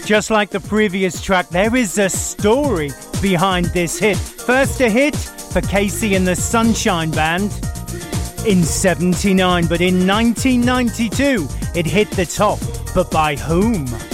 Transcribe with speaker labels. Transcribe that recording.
Speaker 1: Just like the previous track, there is a story behind this hit. First a hit for Casey and the Sunshine Band in 79, but in 1992 it hit the top. But by whom?